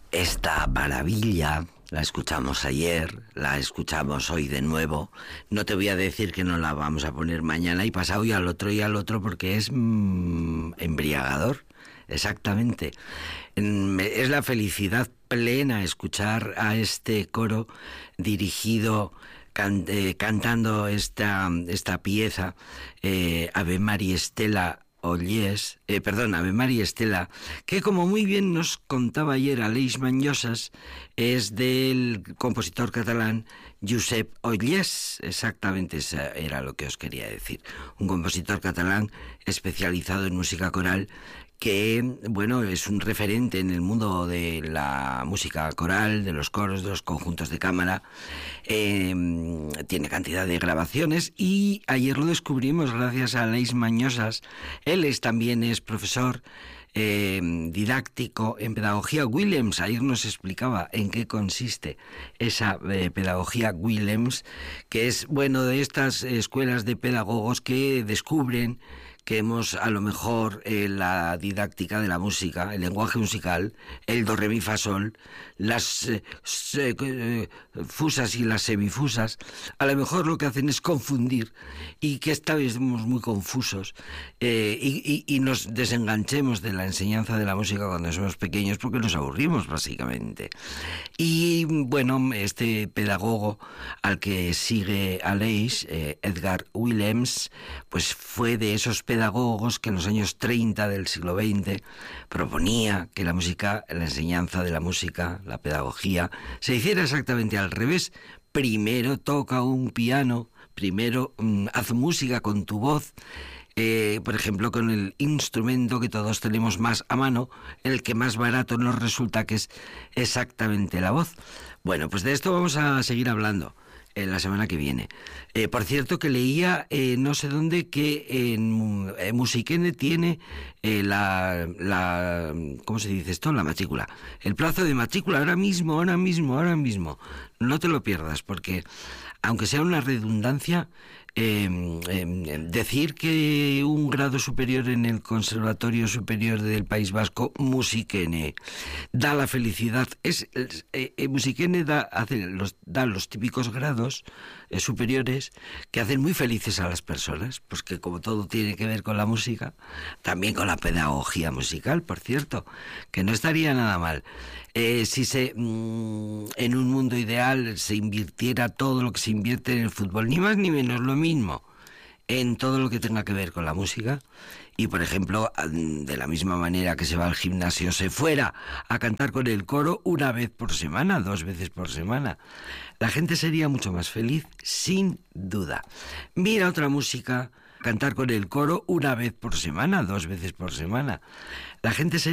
Esta maravilla la escuchamos ayer, la escuchamos hoy de nuevo. No te voy a decir que no la vamos a poner mañana y pasado y al otro porque es embriagador. Exactamente. Es la felicidad plena escuchar a este coro dirigido, cantando esta pieza, Ave María Estela Ollés, Ave María Estela, que como muy bien nos contaba ayer Aleix Mañosas, es del compositor catalán Josep Ollés. Exactamente, eso era lo que os quería decir. Un compositor catalán especializado en música coral que, bueno, es un referente en el mundo de la música coral, de los coros, de los conjuntos de cámara. Tiene cantidad de grabaciones y ayer lo descubrimos gracias a Aleix Mañosas. Él también es profesor didáctico en pedagogía Willems. Ayer nos explicaba en qué consiste esa pedagogía Willems, que es, bueno, de estas escuelas de pedagogos que descubren que hemos, a lo mejor, la didáctica de la música, el lenguaje musical, el do, re, mi, fa, sol, las fusas y las semifusas, a lo mejor lo que hacen es confundir y que estamos muy confusos y nos desenganchemos de la enseñanza de la música cuando somos pequeños porque nos aburrimos, básicamente. Y, bueno, este pedagogo al que sigue Aleix, Edgar Willems, pues fue de esos pedagogos que en los años 30 del siglo XX proponía que la música, la enseñanza de la música, la pedagogía, se hiciera exactamente al revés. Primero toca un piano, primero haz música con tu voz, por ejemplo, con el instrumento que todos tenemos más a mano, el que más barato nos resulta, que es exactamente la voz. Bueno, pues de esto vamos a seguir hablando la semana que viene. Por cierto, que leía no sé dónde que en Musiquene tiene ¿cómo se dice esto? La matrícula. El plazo de matrícula ahora mismo. No te lo pierdas, porque aunque sea una redundancia, decir que un grado superior en el Conservatorio Superior del País Vasco, Musiquene, da la felicidad. Musiquene da los típicos grados superiores que hacen muy felices a las personas, pues que como todo tiene que ver con la música, también con la pedagogía musical, por cierto, que no estaría nada mal. Si en un mundo ideal se invirtiera todo lo que se invierte en el fútbol, ni más ni menos, lo mismo en todo lo que tenga que ver con la música, y por ejemplo, de la misma manera que se va al gimnasio, se fuera a cantar con el coro una vez por semana, 2 veces por semana, la gente sería mucho más feliz, sin duda. Mira otra música, cantar con el coro una vez por semana, 2 veces por semana, la gente sería